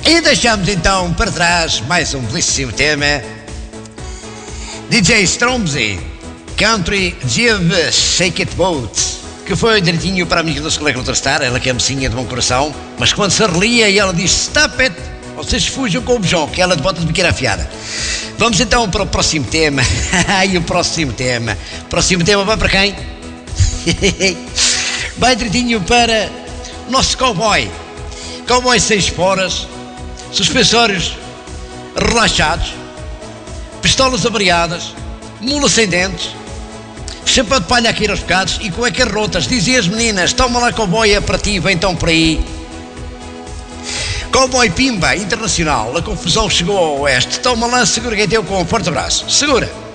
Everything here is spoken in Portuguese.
E deixamos então para trás mais um belíssimo tema. DJ Stormzy, Country Give Shake It Boat, que foi direitinho para a amiga da escola Contrastar, ela que é mocinha de bom coração, mas quando se relia e ela diz stop it, vocês fujam com o bujão, que ela de bota de biqueira afiada. Vamos então para o próximo tema. E o próximo tema vai para quem? Vai direitinho para o nosso cowboy 6 esporas, suspensórios relaxados, pistolas avariadas, mula sem dentes, chapéu de palha a cair aos bocados e cuecas rotas. Dizem as meninas, toma lá cowboy, é para ti, vem então por aí. Cowboy Pimba Internacional, a confusão chegou ao oeste. Toma lá, segura quem teu com um forte abraço. Segura!